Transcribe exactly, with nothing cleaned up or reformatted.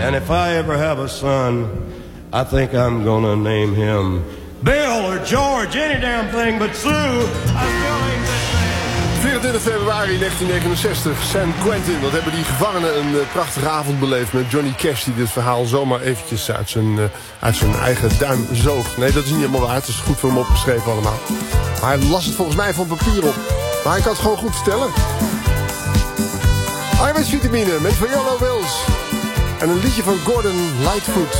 And if I ever have a son, I think I'm gonna name him Bill or George, any damn thing but Sue. I still ain't that man. vierentwintig februari negentien negenenzestig. San Quentin. Wat hebben die gevangenen een uh, prachtige avond beleefd met Johnny Cash, die dit verhaal zomaar eventjes uit zijn, uh, uit zijn eigen duim zoog. Nee, dat is niet helemaal waar. Het is goed voor hem opgeschreven allemaal. Maar hij las het volgens mij van papier op. Maar hij kan het gewoon goed vertellen. Eiwitsvitamine met Viola Wills. En een liedje van Gordon Lightfoot.